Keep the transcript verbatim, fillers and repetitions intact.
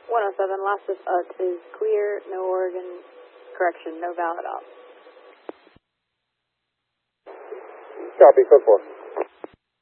one oh seven, last of us is clear, no Oregon, correction, no valid op. Copy, code four.